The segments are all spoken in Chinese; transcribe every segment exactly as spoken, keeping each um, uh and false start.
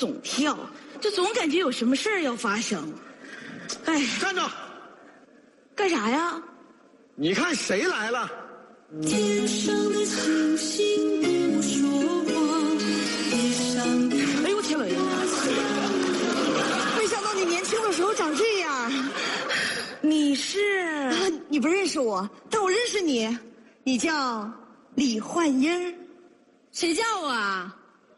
总跳，就总感觉有什么事儿要发生。哎， 站着！ 干啥呀？ 你看谁来了？ 天上的星星不说话，地上的哎呦天哪！没想到你年轻的时候长这样。你是、 啊？你不认识我，但我认识你。你叫李焕英。 谁叫我啊？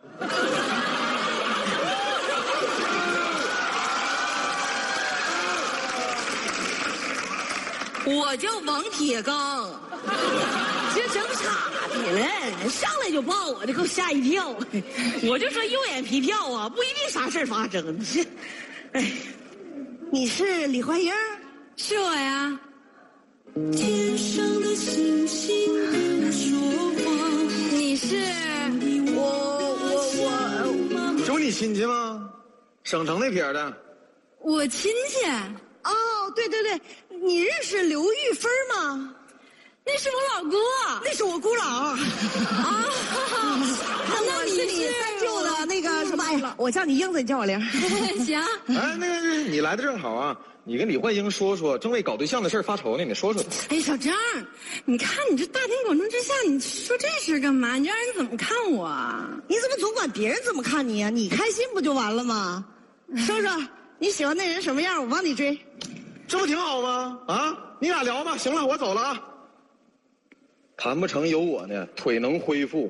我叫王铁刚。这整傻的了，上来就抱我，这给我吓一跳。我就说右眼皮跳啊，不一定啥事儿发生。这，哎， 你是李焕英？ 是我呀。 天上的星星不说话。 你是我我我。 这不你亲戚吗？省城那撇的。 我亲戚。 哦，对对对，你认识刘玉芬吗？ 那是我老姑， 那是我姑姥啊。 那你是你三舅的那个什么？哎，我叫你英子，你叫我玲。 行。 哎，那个你来的正好啊，你跟李焕英说说，正为搞对象的事发愁呢，你说说。 哎，小张，你看你这大庭广众之下，你说这事干嘛？你让人怎么看我啊？ 你怎么总管别人怎么看你呀、啊？你开心不就完了吗？说说你喜欢那人什么样，我帮你追。 这不挺好吗？啊，你俩聊吧。行了，我走了啊。谈不成有我呢，腿能恢复。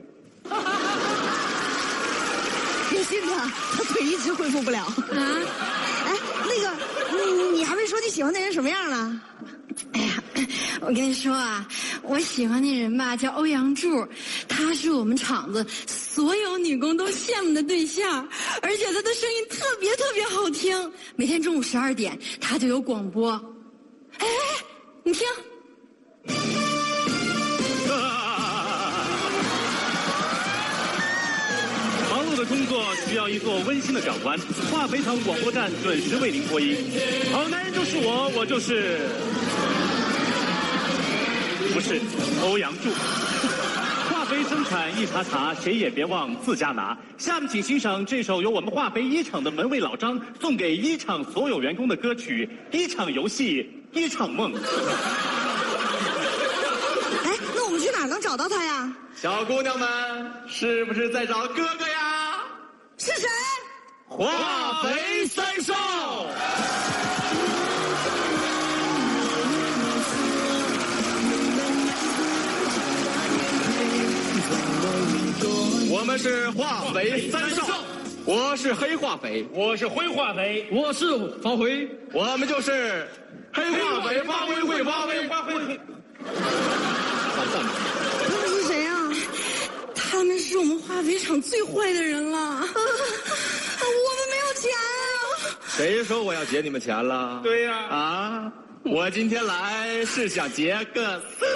别信他，他腿一直恢复不了。啊，哎，那个，你你还没说你喜欢那人什么样呢？ 哎呀，我跟你说啊，我喜欢那人吧，叫欧阳柱，他是我们厂子所有女工都羡慕的对象，而且他的声音特别特别好听。每天中午十二点，他就有广播。哎，你听。 忙碌的工作需要一座温馨的港湾，化肥厂广播站准时为您播音。好男人就是我，我就是不是欧阳柱。化肥生产一茬茬，谁也别忘自家拿。下面请欣赏这首由我们化肥一厂的门卫老张送给一厂所有员工的歌曲《一场游戏一场梦》。 哎，那我们去哪儿能找到他呀？ 小姑娘们，是不是在找哥哥呀？ 是谁？ 化肥三少。我们是化肥三少，我是黑化肥， 我是灰化肥， 我是方辉， 我们就是黑化肥发灰会发灰发灰。 完蛋了！ 他们是谁呀、啊？ 他们是我们化肥厂最坏的人了。啊，我们没有钱啊！ 谁说我要劫你们钱了？ 对呀、 啊，啊，我今天来是想劫个色。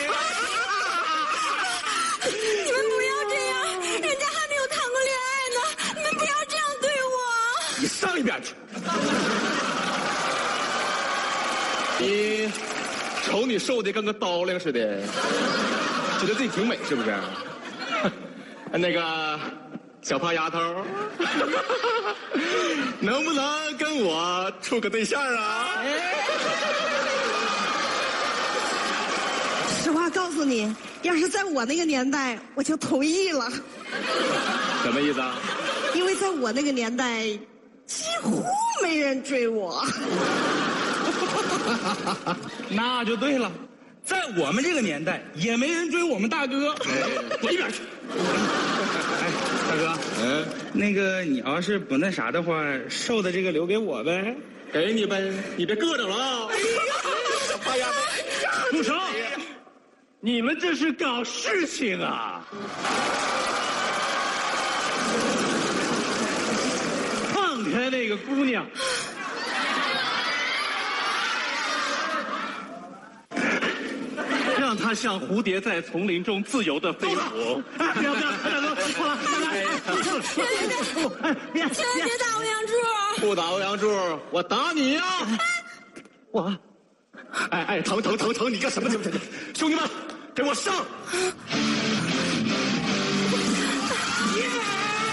你们不要这样，人家还没有谈过恋爱呢，你们不要这样对我。 你上一边去！你瞅你瘦的跟个刀令似的，觉得自己挺美是不是？那个小胖丫头，能不能跟我处个对象啊？ 实话告诉你，要是在我那个年代，我就同意了。 什么意思啊？ 因为在我那个年代，几乎没人追我。 那就对了，在我们这个年代，也没人追我们大哥。滚一边去！哎，大哥， 嗯， 那个你要是不那啥的话，瘦的这个留给我呗。 给你呗，你别硌着了啊！ 哎呀，住手！你们这是搞事情啊！放开那个姑娘！让她像蝴蝶在丛林中自由的飞舞。不要不要，大哥，好了，大哥， 别别别！千万别打欧阳柱！ 不打欧阳柱，我打你呀！我，哎哎，疼疼疼疼！你干什么？兄弟们，给我上！